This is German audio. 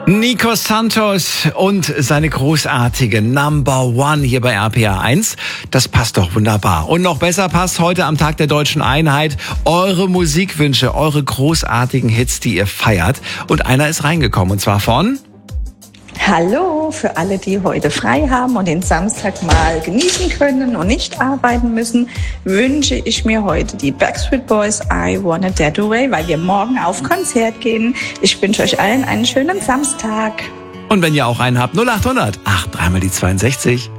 Nico Santos und seine großartige Number One hier bei RPA 1. Das passt doch wunderbar. Und noch besser passt heute am Tag der Deutschen Einheit eure Musikwünsche, eure großartigen Hits, die ihr feiert. Und einer ist reingekommen, und zwar von... Hallo, für alle, die heute frei haben und den Samstag mal genießen können und nicht arbeiten müssen, wünsche ich mir heute die Backstreet Boys I Wanna That Away, weil wir morgen auf Konzert gehen. Ich wünsche euch allen einen schönen Samstag. Und wenn ihr auch einen habt, 0800 8 3 mal die 62.